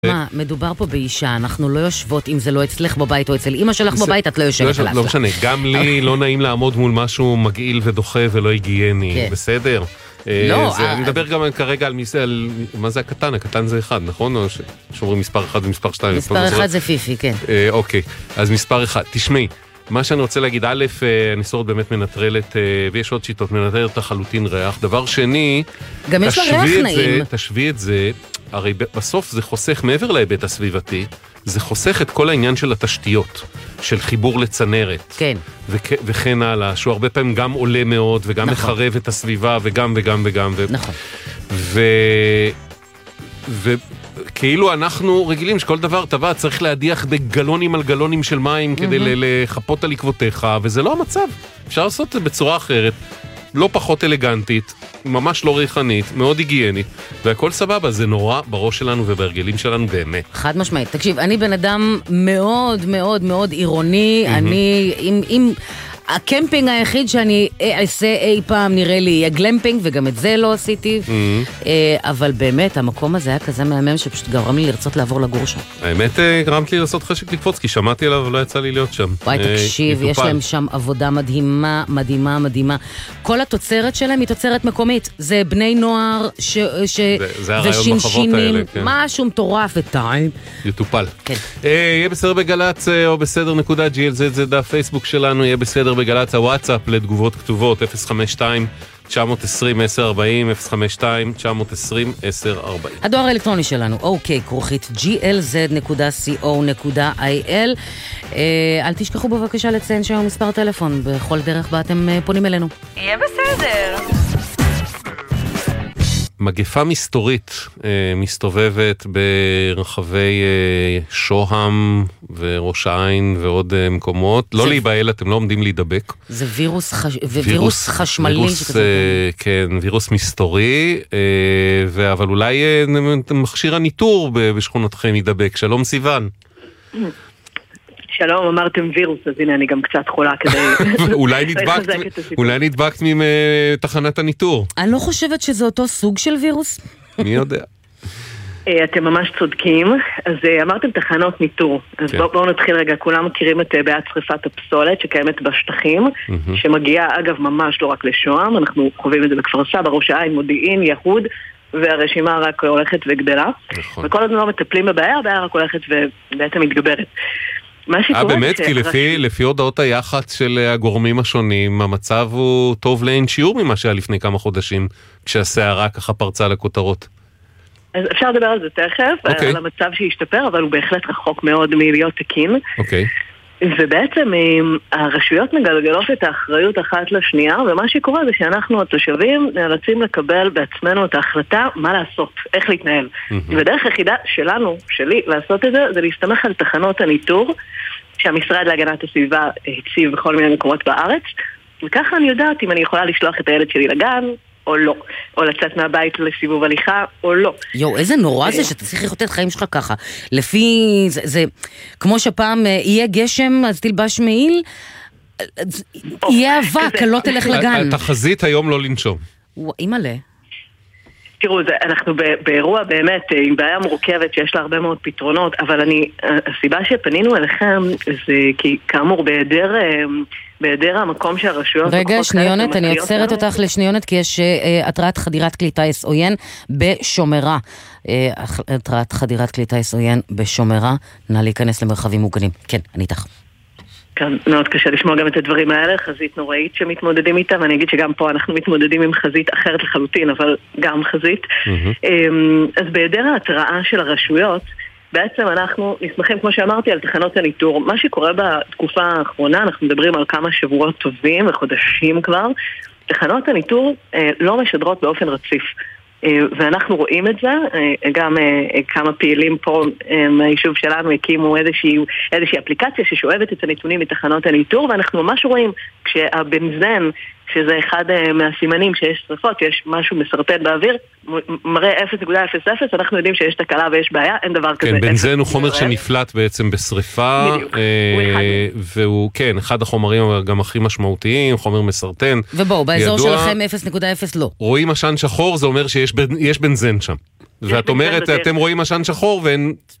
מה, מדובר פה באישה, אנחנו לא יושבות אם זה לא אצלך בבית או אצל אמא שלך בבית, את לא יושבת על לא משנה, גם לי לא נעים לעמוד מול משהו מגעיל ודוחה ולא היגייני, בסדר? לא, אני מדבר גם כרגע על מה זה הקטן? הקטן זה אחד, נכון? או שאומרים מספר אחד ומספר שתיים? מספר אחד זה פיפי, כן. אוקיי, אז מספר אחד. תשמעי, מה שאני רוצה להגיד, א', הניסורת באמת מנטרלת, ויש עוד שיטות, מנטרלת לחלוטין ריח. דבר שני, גם יש לה ריח נעים. תשווי את זה, הרי בסוף זה חוסך מעבר להיבט הסביבתי, זה חוסך את כל העניין של התשתיות, של חיבור לצנרת. כן. וכן הלאה, שהוא הרבה פעמים גם עולה מאוד, וגם מחרב את הסביבה, וגם. נכון. וכאילו אנחנו רגילים שכל דבר טבע צריך להדיח בגלונים על גלונים של מים כדי לחפות על עקבותיך, וזה לא המצב. אפשר לעשות את זה בצורה אחרת, לא פחות אלגנטית, ממש לא ריחנית, מאוד היגיינית, והכל סבבה, זה נורא בראש שלנו ובהרגלים שלנו באמת. חד משמעית. תקשיב, אני בן אדם מאוד מאוד מאוד עירוני, אני עם הקמפינג היחיד שאני אעשה אי פעם נראה לי יהיה גלמפינג, וגם את זה לא עשיתי, אבל באמת המקום הזה היה כזה מהמם שפשוט גרם לי לרצות לעבור לגור שם. האמת גרמת לי לעשות חשק לקפוץ, כי שמעתי עליו ולא יצא לי להיות שם. וואי, תקשיב, יש להם שם עבודה מדהימה, מדהימה, מדהימה. כל התוצרת שלהם היא תוצרת מקומית. זה בני נוער ושינשינים, משהו מטורף וטיים. יטופל. יהיה בסדר בגלץ או בסדר.glz, זה דף פייסבוק שלנו, יהיה בסדר בגלץ הוואטסאפ לתגובות כתובות 052-920-1040 052-920-1040. הדואר האלקטרוני שלנו ok@glz.co.il. אל תשכחו בבקשה לציין שהיום מספר טלפון בכל דרך בה אתם פונים אלינו. יהיה בסדר. מגפה מסתורית מסתובבת ברחבי שוהם וראש העין ועוד מקומות. לא להיבהל, אתם לא עומדים להידבק. זה וירוס חשמלי. כן, וירוס מסתורי, אבל אולי מכשיר הניטור בשכונתכם ידבק. שלום סיוון. שלום, אמרתם וירוס, אז הנה אני גם קצת חולה כדי... אולי נדבקת מתחנת הניטור. אני לא חושבת שזה אותו סוג של וירוס. מי יודע? אתם ממש צודקים. אז אמרתם תחנות ניטור. אז בואו נתחיל רגע. כולם מכירים את בעיית שריפת הפסולת שקיימת בשטחים, שמגיעה אגב ממש לא רק לשוהם, אנחנו חווים את זה בכפר סבא, ראש העין, מודיעין, יהוד, והרשימה רק הולכת וגדלה. וכל הזמן לא מטפלים בבעיה, הבעיה רק הולכת ובעצם מתגברת. באמת, כי לפי הודעות היח"צ של הגורמים השונים, המצב הוא טוב לאין שיעור ממה שהיה לפני כמה חודשים, כשהסערה ככה פרצה לכותרות. אז אפשר לדבר על זה תכף, על המצב שהשתפר, אבל הוא בהחלט רחוק מאוד מלהיות תקין. אוקיי. ובעצם הרשויות מגלגלות את האחריות אחת לשנייה, ומה שקורה זה שאנחנו התושבים נאלצים לקבל בעצמנו את ההחלטה מה לעשות, איך להתנהל. ודרך היחידה שלנו, שלי, לעשות את זה, זה להסתמך על תחנות הניטור, שהמשרד להגנת הסביבה הציב בכל מיני מקומות בארץ, וככה אני יודעת אם אני יכולה לשלוח את הילד שלי לגן, או לא, או לצאת מהבית לסיבוב הליכה, או לא. יו, איזה נורא זה שאתה צריך לחיות את החיים שלך ככה. לפי, זה כמו שפעם יהיה גשם, אז תלבש מעיל, יהיה אבק, לא תלך לגן. התחזית היום לא לנשום. אימא'לה. תראו, אנחנו באירוע באמת עם בעיה מורכבת שיש לה הרבה מאוד פתרונות, אבל הסיבה שפנינו אליכם זה כי כאמור בהיעדר המקום שהרשויות... רגע, שניונת, אני עוצרת אותך לשניונת, כי יש התרעת חדירת כלי טיס עוין בשומרה. התרעת חדירת כלי טיס עוין בשומרה. נא להיכנס למרחבים מוגנים. כן, אני איתך. כאן מאוד קשה לשמוע גם את הדברים האלה, חזית נוראית שמתמודדים איתה, ואני אגיד שגם פה אנחנו מתמודדים עם חזית אחרת לחלוטין, אבל גם חזית. אז בהיעדר ההתראה של הרשויות, בעצם אנחנו נסמכים, כמו שאמרתי, על תחנות הניטור. מה שקורה בתקופה האחרונה, אנחנו מדברים על כמה שבועות טובים וחודשים כבר, תחנות הניטור לא משדרות באופן רציף. ואנחנו רואים את זה, גם כמה פעילים פה מהיישוב שלנו הקימו איזושהי אפליקציה ששואבת את הנתונים מתחנות הניטור, ואנחנו ממש רואים כשהבנזן שזה אחד מהסימנים שיש שריפות, שיש משהו מסרטן באוויר, מראה 0.00, אנחנו יודעים שיש תקלה ויש בעיה, אין דבר כזה. כן, בנזן הוא חומר שנפלט בעצם בשריפה, והוא, כן, אחד החומרים גם הכי משמעותיים, חומר מסרטן. ובואו, באזור שלכם 0.0 לא. רואים עשן שחור, זה אומר שיש בנזן שם. ואת אומרת, אתם רואים עשן שחור ואין